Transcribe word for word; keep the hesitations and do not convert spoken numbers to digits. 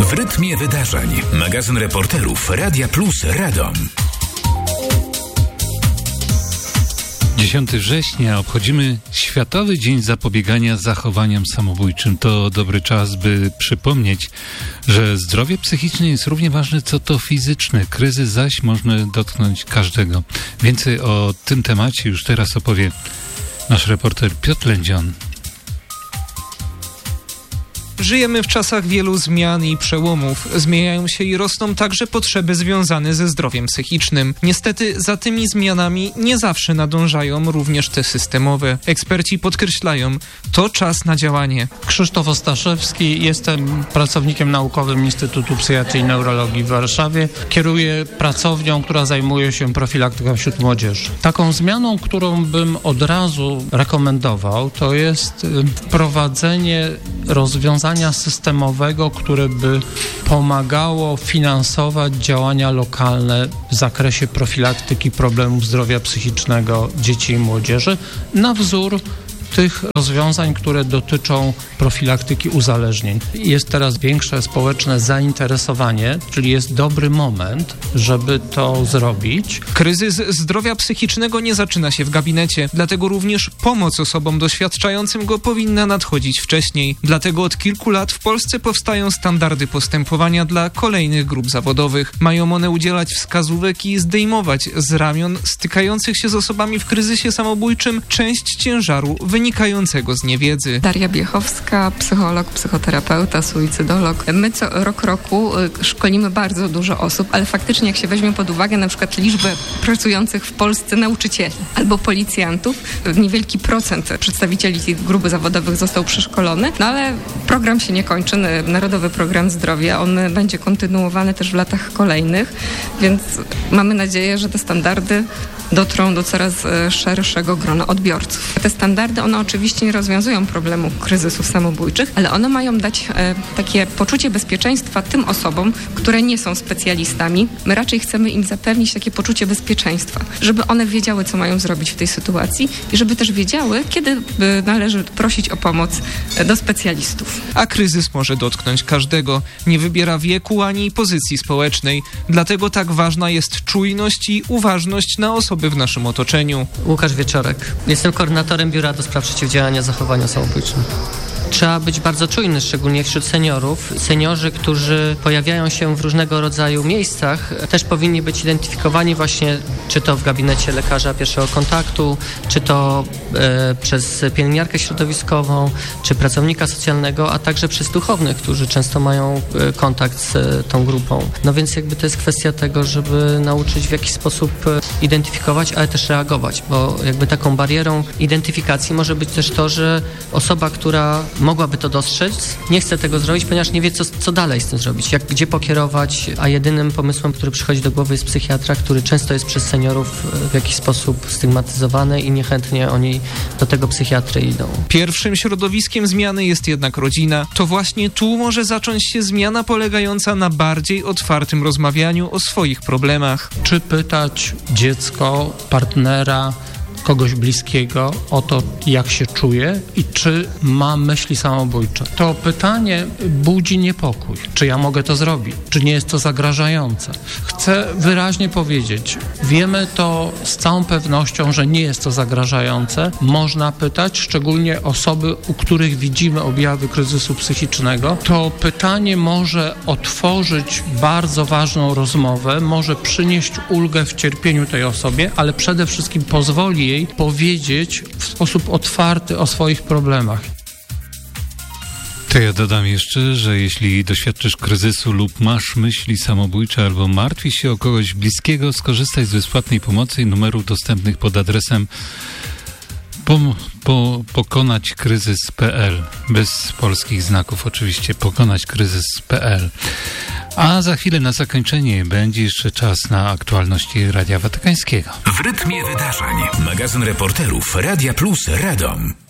W rytmie wydarzeń. Magazyn reporterów Radia Plus Radom. dziesiątego września obchodzimy Światowy Dzień Zapobiegania Zachowaniom Samobójczym. To dobry czas, by przypomnieć, że zdrowie psychiczne jest równie ważne, co to fizyczne. Kryzys zaś może dotknąć każdego. Więcej o tym temacie już teraz opowie nasz reporter Piotr Lędzion. Żyjemy w czasach wielu zmian i przełomów. Zmieniają się i rosną także potrzeby związane ze zdrowiem psychicznym. Niestety za tymi zmianami nie zawsze nadążają również te systemowe. Eksperci podkreślają, to czas na działanie. Krzysztof Ostaszewski, jestem pracownikiem naukowym Instytutu Psychiatrii i Neurologii w Warszawie. Kieruję pracownią, która zajmuje się profilaktyką wśród młodzieży. Taką zmianą, którą bym od razu rekomendował, to jest wprowadzenie rozwiązania systemowego, które by pomagało finansować działania lokalne w zakresie profilaktyki problemów zdrowia psychicznego dzieci i młodzieży na wzór tych rozwiązań, które dotyczą profilaktyki uzależnień. Jest teraz większe społeczne zainteresowanie, czyli jest dobry moment, żeby to zrobić. Kryzys zdrowia psychicznego nie zaczyna się w gabinecie, dlatego również pomoc osobom doświadczającym go powinna nadchodzić wcześniej. Dlatego od kilku lat w Polsce powstają standardy postępowania dla kolejnych grup zawodowych. Mają one udzielać wskazówek i zdejmować z ramion stykających się z osobami w kryzysie samobójczym część ciężaru wynikającego z niewiedzy. Daria Biechowska, psycholog, psychoterapeuta, suicydolog. My co rok roku szkolimy bardzo dużo osób, ale faktycznie jak się weźmie pod uwagę na przykład liczbę pracujących w Polsce nauczycieli albo policjantów, niewielki procent przedstawicieli tych grup zawodowych został przeszkolony, no ale program się nie kończy, Narodowy Program Zdrowia, on będzie kontynuowany też w latach kolejnych, więc mamy nadzieję, że te standardy dotrą do coraz szerszego grona odbiorców. Te standardy, one oczywiście nie rozwiązują problemu kryzysów samobójczych, ale one mają dać e, takie poczucie bezpieczeństwa tym osobom, które nie są specjalistami. My raczej chcemy im zapewnić takie poczucie bezpieczeństwa, żeby one wiedziały, co mają zrobić w tej sytuacji i żeby też wiedziały, kiedy e, należy prosić o pomoc e, do specjalistów. A kryzys może dotknąć każdego. Nie wybiera wieku ani pozycji społecznej. Dlatego tak ważna jest czujność i uważność na osoby w naszym otoczeniu. Łukasz Wieczorek. Jestem koordynatorem Biura do Spraw Przeciwdziałania Zachowaniom Samobójczym. Trzeba być bardzo czujny, szczególnie wśród seniorów. Seniorzy, którzy pojawiają się w różnego rodzaju miejscach, też powinni być identyfikowani właśnie, czy to w gabinecie lekarza pierwszego kontaktu, czy to e, przez pielęgniarkę środowiskową, czy pracownika socjalnego, a także przez duchownych, którzy często mają e, kontakt z e, tą grupą. No więc jakby to jest kwestia tego, żeby nauczyć w jakiś sposób e, identyfikować, ale też reagować, bo jakby taką barierą identyfikacji może być też to, że osoba, która mogłaby to dostrzec, nie chce tego zrobić, ponieważ nie wie, co, co dalej z tym zrobić, jak, gdzie pokierować, a jedynym pomysłem, który przychodzi do głowy, jest psychiatra, który często jest przez seniorów w jakiś sposób stygmatyzowany i niechętnie oni do tego psychiatry idą. Pierwszym środowiskiem zmiany jest jednak rodzina. To właśnie tu może zacząć się zmiana polegająca na bardziej otwartym rozmawianiu o swoich problemach. Czy pytać dziecko, partnera, kogoś bliskiego o to, jak się czuje i czy ma myśli samobójcze. To pytanie budzi niepokój. Czy ja mogę to zrobić? Czy nie jest to zagrażające? Chcę wyraźnie powiedzieć, wiemy to z całą pewnością, że nie jest to zagrażające. Można pytać, szczególnie osoby, u których widzimy objawy kryzysu psychicznego. To pytanie może otworzyć bardzo ważną rozmowę, może przynieść ulgę w cierpieniu tej osobie, ale przede wszystkim pozwoli jej powiedzieć w sposób otwarty o swoich problemach. To ja dodam jeszcze, że jeśli doświadczysz kryzysu lub masz myśli samobójcze albo martwisz się o kogoś bliskiego, skorzystaj z bezpłatnej pomocy i numerów dostępnych pod adresem pom- po- pokonać kryzys kropka p l. Bez polskich znaków oczywiście, pokonać kryzys kropka p l. A za chwilę na zakończenie będzie jeszcze czas na aktualności Radia Watykańskiego. W rytmie wydarzeń. Magazyn reporterów Radia Plus Radom.